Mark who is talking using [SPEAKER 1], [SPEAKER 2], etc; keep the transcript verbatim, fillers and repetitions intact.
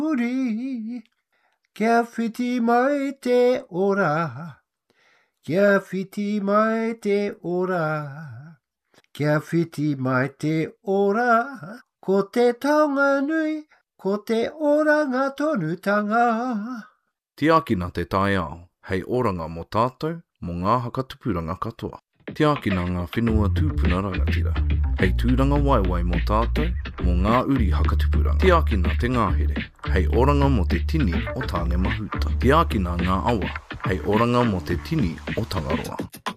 [SPEAKER 1] Uri, kia whiti mai te ora. Kia whiti mai te ora. Kia whiti mai te ora. Ko te taonga nui, ko te oranga tonutanga.
[SPEAKER 2] Tiakina te tai ao, hei oranga mō tātou, mō ngā hakatupuranga katoa. Tiakina ngā whenua tūpuna rangatira, hei tūranga waiwai mō tātou, mō ngā uri hakatupuranga. Tiakina te ngāhere, hei oranga mō te tini o tāne mahuta. Tiakina ngā awa, hei oranga mō te tini o Tangaroa.